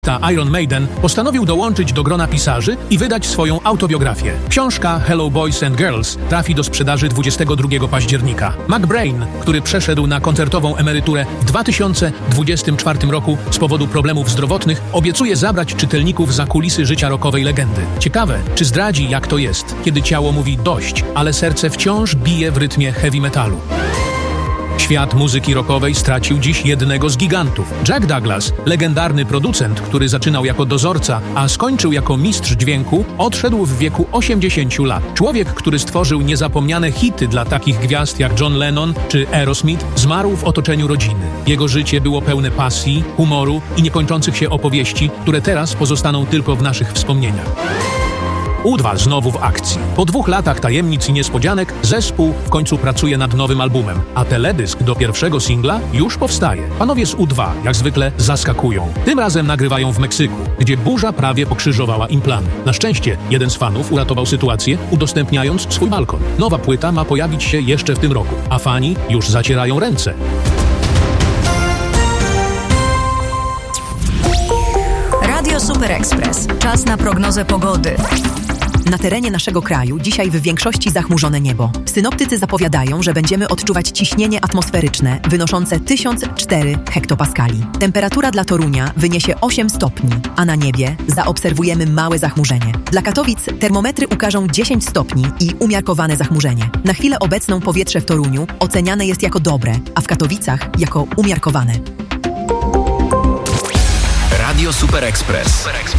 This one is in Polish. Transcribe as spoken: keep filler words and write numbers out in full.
Iron Maiden postanowił dołączyć do grona pisarzy i wydać swoją autobiografię. Książka Hello Boys and Girls trafi do sprzedaży dwudziestego drugiego października. McBrain, który przeszedł na koncertową emeryturę w dwa tysiące dwudziestym czwartym roku z powodu problemów zdrowotnych, obiecuje zabrać czytelników za kulisy życia rockowej legendy. Ciekawe, czy zdradzi, jak to jest, kiedy ciało mówi dość, ale serce wciąż bije w rytmie heavy metalu. Świat muzyki rockowej stracił dziś jednego z gigantów. Jack Douglas, legendarny producent, który zaczynał jako dozorca, a skończył jako mistrz dźwięku, odszedł w wieku osiemdziesięciu lat. Człowiek, który stworzył niezapomniane hity dla takich gwiazd jak John Lennon czy Aerosmith, zmarł w otoczeniu rodziny. Jego życie było pełne pasji, humoru i niekończących się opowieści, które teraz pozostaną tylko w naszych wspomnieniach. U dwa znowu w akcji. Po dwóch latach tajemnic i niespodzianek zespół w końcu pracuje nad nowym albumem, a teledysk do pierwszego singla już powstaje. Panowie z U dwa jak zwykle zaskakują. Tym razem nagrywają w Meksyku, gdzie burza prawie pokrzyżowała im plany. Na szczęście jeden z fanów uratował sytuację, udostępniając swój balkon. Nowa płyta ma pojawić się jeszcze w tym roku, a fani już zacierają ręce. Radio Super Express. Czas na prognozę pogody. Na terenie naszego kraju dzisiaj w większości zachmurzone niebo. Synoptycy zapowiadają, że będziemy odczuwać ciśnienie atmosferyczne wynoszące tysiąc cztery hektopaskali. Temperatura dla Torunia wyniesie osiem stopni, a na niebie zaobserwujemy małe zachmurzenie. Dla Katowic termometry ukażą dziesięć stopni i umiarkowane zachmurzenie. Na chwilę obecną powietrze w Toruniu oceniane jest jako dobre, a w Katowicach jako umiarkowane. Radio Super Express.